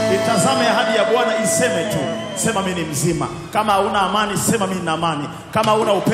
Itazame ahadi ya Bwana, iseme tu. Sema mimi ni mzima. Kama huna amani, sema mimi nina amani. Kama huna upendo